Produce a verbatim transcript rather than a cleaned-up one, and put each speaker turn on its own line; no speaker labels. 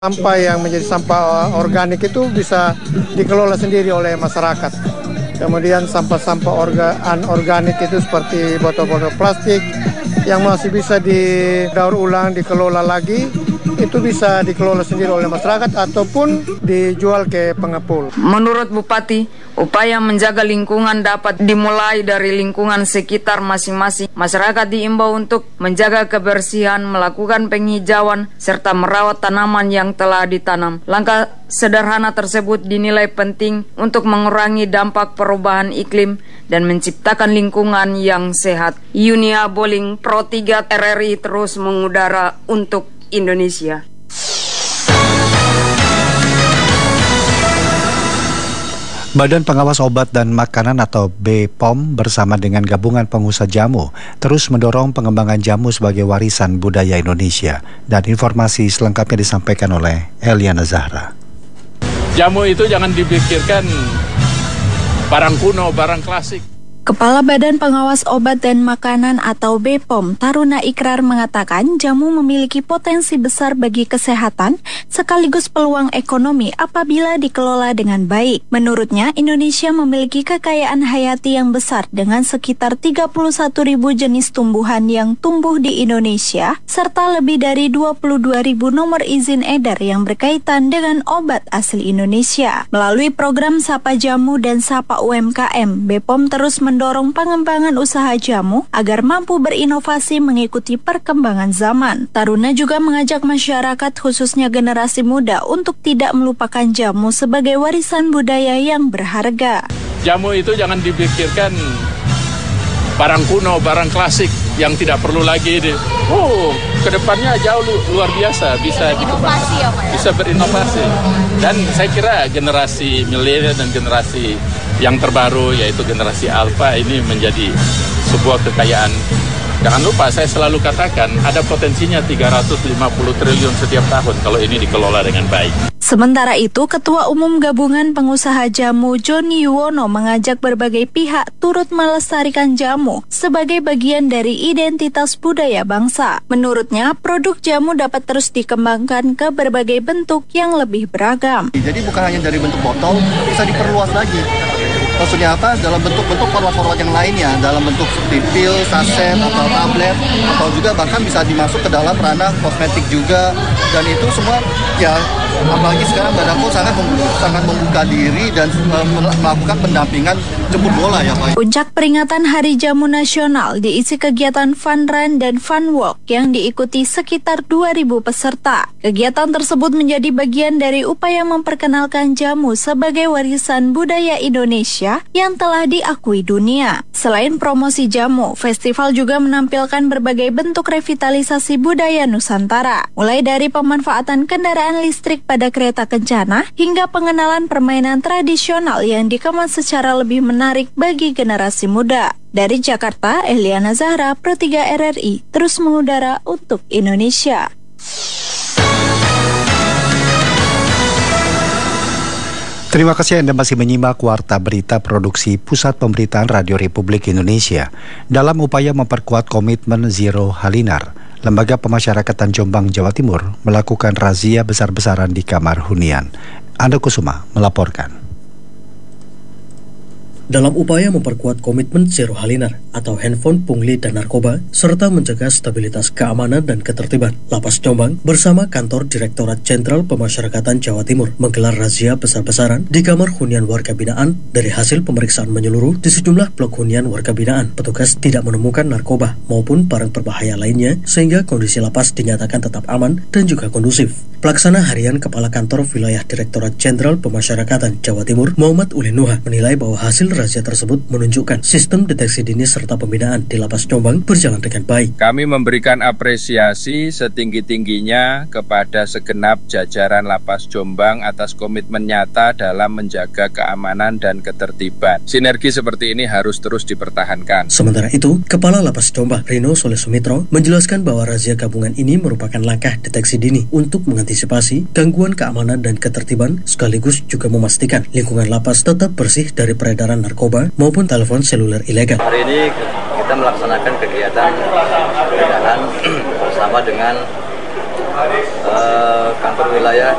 Sampah yang menjadi sampah organik itu bisa dikelola sendiri oleh masyarakat. Kemudian sampah-sampah orga, anorganik itu seperti botol-botol plastik yang masih bisa didaur ulang, dikelola lagi, itu bisa dikelola sendiri oleh masyarakat ataupun dijual ke pengepul.
Menurut Bupati, upaya menjaga lingkungan dapat dimulai dari lingkungan sekitar masing-masing. Masyarakat diimbau untuk menjaga kebersihan, melakukan penghijauan, serta merawat tanaman yang telah ditanam. Langkah sederhana tersebut dinilai penting untuk mengurangi dampak perubahan iklim dan menciptakan lingkungan yang sehat. Yunia Boling, Pro tiga R R I terus mengudara untuk Indonesia.
Badan Pengawas Obat dan Makanan atau B P O M bersama dengan gabungan pengusaha jamu terus mendorong pengembangan jamu sebagai warisan budaya Indonesia. Dan informasi selengkapnya disampaikan oleh Eliana Zahra.
Jamu itu jangan dipikirkan barang kuno, barang klasik.
Kepala Badan Pengawas Obat dan Makanan atau B P O M, Taruna Ikrar mengatakan jamu memiliki potensi besar bagi kesehatan sekaligus peluang ekonomi apabila dikelola dengan baik. Menurutnya, Indonesia memiliki kekayaan hayati yang besar dengan sekitar tiga puluh satu ribu jenis tumbuhan yang tumbuh di Indonesia, serta lebih dari dua puluh dua ribu nomor izin edar yang berkaitan dengan obat asli Indonesia. Melalui program Sapa Jamu dan Sapa U M K M, B P O M terus mendorong pengembangan usaha jamu agar mampu berinovasi mengikuti perkembangan zaman. Taruna juga mengajak masyarakat khususnya generasi muda untuk tidak melupakan jamu sebagai warisan budaya yang berharga.
Jamu itu jangan dipikirkan barang kuno, barang klasik yang tidak perlu lagi di, oh, kedepannya jauh lu, luar biasa, bisa
inovasi ya, Pak, ya?
Bisa berinovasi. Dan saya kira generasi milenial dan generasi yang terbaru yaitu generasi Alpha ini menjadi sebuah kekayaan. Jangan lupa saya selalu katakan ada potensinya tiga ratus lima puluh triliun setiap tahun kalau ini dikelola dengan baik.
Sementara itu, Ketua Umum Gabungan Pengusaha Jamu Joni Yuwono mengajak berbagai pihak turut melestarikan jamu sebagai bagian dari identitas budaya bangsa. Menurutnya, produk jamu dapat terus dikembangkan ke berbagai bentuk yang lebih beragam.
Jadi bukan hanya dari bentuk botol, bisa diperluas lagi. Maksudnya apa? Dalam bentuk-bentuk format-format yang lainnya, dalam bentuk seperti pil, saset, atau tablet, atau juga bahkan bisa dimasuk ke dalam ranah kosmetik juga. Dan itu semua ya, apalagi sekarang Badanko sangat membuka, sangat membuka diri dan uh, melakukan pendampingan jemput bola ya Pak.
Puncak peringatan Hari Jamu Nasional diisi kegiatan fun run dan fun walk yang diikuti sekitar dua ribu peserta. Kegiatan tersebut menjadi bagian dari upaya memperkenalkan jamu sebagai warisan budaya Indonesia yang telah diakui dunia. Selain promosi jamu, festival juga menampilkan berbagai bentuk revitalisasi budaya Nusantara, mulai dari pemanfaatan kendaraan listrik pada kereta kencana hingga pengenalan permainan tradisional yang dikemas secara lebih menarik bagi generasi muda. Dari Jakarta, Eliana Zahra, Pro tiga R R I, terus mengudara untuk Indonesia.
Terima kasih Anda masih menyimak Warta Berita Produksi Pusat Pemberitaan Radio Republik Indonesia. Dalam upaya memperkuat komitmen Zero Halinar, Lembaga Pemasyarakatan Jombang, Jawa Timur melakukan razia besar-besaran di kamar hunian. Anda Kusuma melaporkan.
Dalam upaya memperkuat komitmen Zero Halinar atau handphone, pungli, dan narkoba, serta menjaga stabilitas keamanan dan ketertiban, Lapas Jombang bersama Kantor Direktorat Jenderal Pemasyarakatan Jawa Timur menggelar razia besar-besaran di kamar hunian warga binaan. Dari hasil pemeriksaan menyeluruh di sejumlah blok hunian warga binaan, petugas tidak menemukan narkoba maupun barang berbahaya lainnya sehingga kondisi lapas dinyatakan tetap aman dan juga kondusif. Pelaksana Harian Kepala Kantor Wilayah Direktorat Jenderal Pemasyarakatan Jawa Timur, Muhammad Ulin Nuha, menilai bahwa hasil razia tersebut menunjukkan sistem deteksi dini serta pembinaan di Lapas Jombang berjalan dengan baik.
Kami memberikan apresiasi setinggi-tingginya kepada segenap jajaran Lapas Jombang atas komitmen nyata dalam menjaga keamanan dan ketertiban. Sinergi seperti ini harus terus dipertahankan.
Sementara itu, Kepala Lapas Jombang, Rino Soleh Sumitro, menjelaskan bahwa razia gabungan ini merupakan langkah deteksi dini untuk mengantisipasi gangguan keamanan dan ketertiban, sekaligus juga memastikan lingkungan lapas tetap bersih dari peredaran narkoba maupun telepon seluler ilegal.
Hari ini kita melaksanakan kegiatan penggeledahan bersama dengan
uh, kantor wilayah